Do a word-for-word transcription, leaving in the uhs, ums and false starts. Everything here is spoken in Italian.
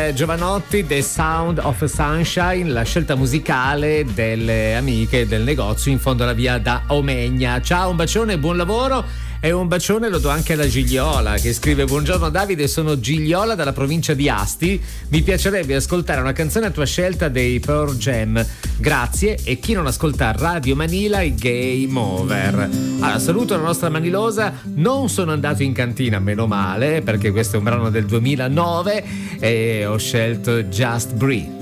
per Giovanotti, The Sound of Sunshine, la scelta musicale delle amiche del negozio in fondo alla via da Omegna. Ciao, un bacione, buon lavoro. E un bacione lo do anche alla Gigliola, che scrive: buongiorno Davide, sono Gigliola dalla provincia di Asti, mi piacerebbe ascoltare una canzone a tua scelta dei Pearl Jam, grazie. E chi non ascolta Radio Manila, i Game Over. Allora, saluto la nostra Manilosa, non sono andato in cantina, meno male, perché questo è un brano del duemilanove e ho scelto Just Breathe.